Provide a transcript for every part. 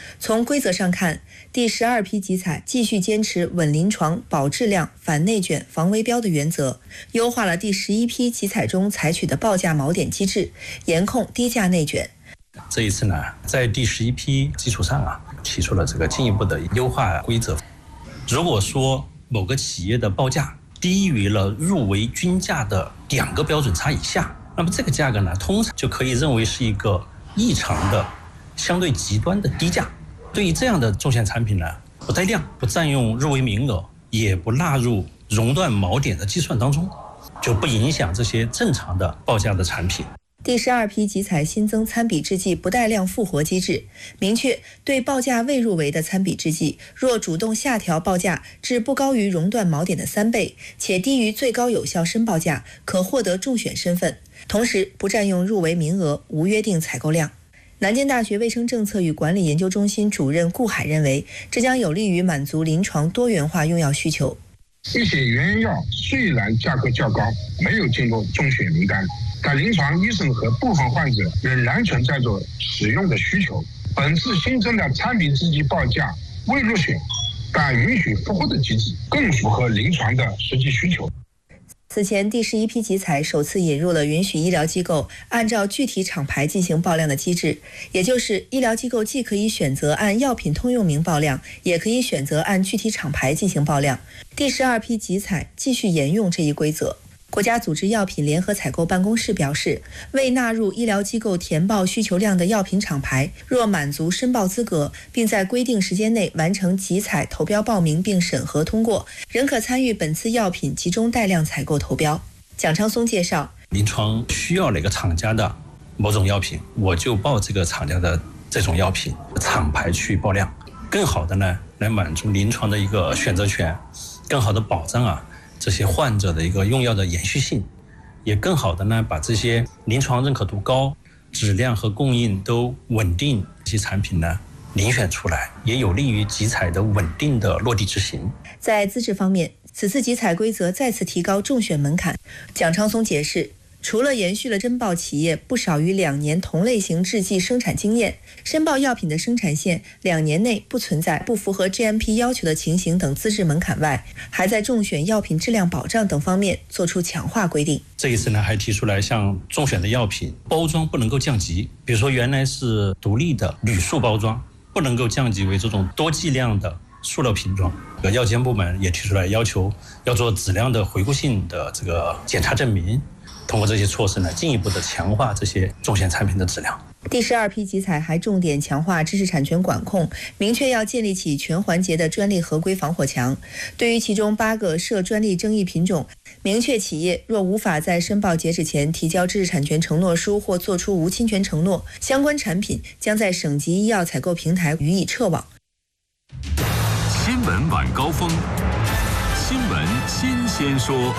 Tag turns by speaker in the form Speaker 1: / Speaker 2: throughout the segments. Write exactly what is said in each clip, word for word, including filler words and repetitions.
Speaker 1: 从规则上看，第十二批集采继续坚持稳临床、保质量、反内卷、防围标的原则，优化了第十一批集采中采取的报价锚点机制，严控低价内卷。
Speaker 2: 这一次呢，在第十一批基础上啊，提出了这个进一步的优化规则。如果说某个企业的报价低于了入围均价的两个标准差以下，那么这个价格呢，通常就可以认为是一个异常的、相对极端的低价。对于这样的重险产品呢，不带量、不占用入围名额，也不纳入熔断锚点的计算当中，就不影响这些正常的报价的产品。
Speaker 1: 第十二批集采新增参比制剂不带量复活机制，明确对报价未入围的参比制剂，若主动下调报价至不高于熔断锚点的三倍，且低于最高有效申报价，可获得中选身份，同时不占用入围名额，无约定采购量。南京大学卫生政策与管理研究中心主任顾海认为，这将有利于满足临床多元化用药需求。
Speaker 3: 一些原药虽然价格较高，没有进入中选名单，但临床医生和部分患者仍然存在着使用的需求。本次新增的参比制剂报价未入选但允许复活的机制，更符合临床的实际需求。
Speaker 1: 此前，第十一批集采首次引入了允许医疗机构按照具体厂牌进行报量的机制，也就是医疗机构既可以选择按药品通用名报量，也可以选择按具体厂牌进行报量。第十二批集采继续沿用这一规则。国家组织药品联合采购办公室表示，未纳入医疗机构填报需求量的药品厂牌，若满足申报资格，并在规定时间内完成集采投标报名并审核通过，仍可参与本次药品集中带量采购投标。蒋昌松介绍，
Speaker 2: 临床需要哪个厂家的某种药品，我就报这个厂家的这种药品，厂牌去报量，更好的呢来满足临床的一个选择权，更好的保障啊这些患者的一个用药的延续性，也更好的呢把这些临床认可度高、质量和供应都稳定这些产品呢遴选出来，也有利于集采的稳定的落地执行。
Speaker 1: 在资质方面，此次集采规则再次提高中选门槛。蒋昌松解释，除了延续了申报企业不少于两年同类型制剂生产经验，申报药品的生产线两年内不存在不符合 G M P 要求的情形等资质门槛外，还在中选药品质量保障等方面做出强化规定。
Speaker 2: 这一次呢，还提出来像中选的药品包装不能够降级，比如说原来是独立的铝塑包装，不能够降级为这种多剂量的塑料瓶装。药监部门也提出来要求要做质量的回顾性的这个检查证明，通过这些措施呢，进一步的强化这些中选产品的质量。
Speaker 1: 第十二批集采还重点强化知识产权管控，明确要建立起全环节的专利合规防火墙。对于其中八个涉专利争议品种，明确企业若无法在申报截止前提交知识产权承诺书或作出无侵权承诺，相关产品将在省级医药采购平台予以撤网。
Speaker 4: 新闻晚高峰，新闻新鲜说。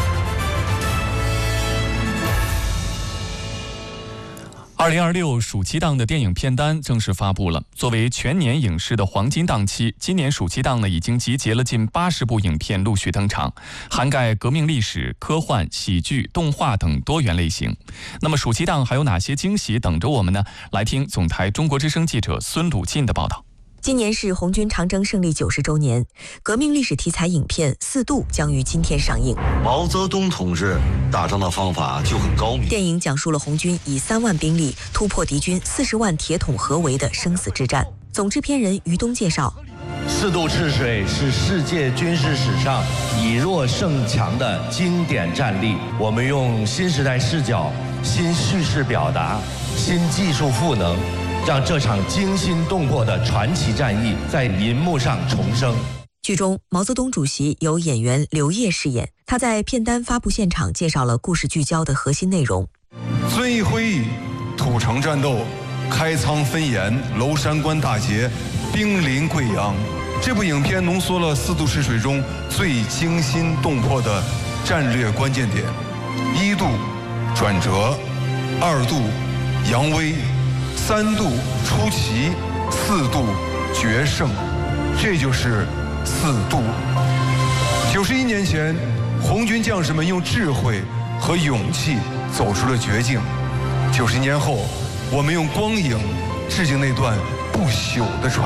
Speaker 5: 二零二六暑期档的电影片单正式发布了。作为全年影视的黄金档期，今年暑期档呢已经集结了近八十部影片陆续登场，涵盖革命历史、科幻、喜剧、动画等多元类型。那么暑期档还有哪些惊喜等着我们呢？来听总台中国之声记者孙鲁进的报道。
Speaker 1: 今年是红军长征胜利九十周年，革命历史题材影片《四渡》将于今天上映。
Speaker 6: 毛泽东同志打仗的方法就很高明。
Speaker 1: 电影讲述了红军以三万兵力突破敌军四十万铁桶合围的生死之战。总制片人于东介绍，
Speaker 7: 四渡赤水是世界军事史上以弱胜强的经典战例。我们用新时代视角、新叙事表达、新技术赋能，让这场惊心动魄的传奇战役在银幕上重生。
Speaker 1: 剧中，毛泽东主席由演员刘烨饰演，他在片单发布现场介绍了故事聚焦的核心内容。
Speaker 8: 遵义会议、土城战斗、开仓分盐、娄山关大捷、兵临贵阳。这部影片浓缩了四渡赤水中最惊心动魄的战略关键点：一渡转折，二渡扬威，三渡出奇，四渡决胜。这就是四渡。九十一年前，红军将士们用智慧和勇气走出了绝境。九十年后，我们用光影致敬那段不朽的传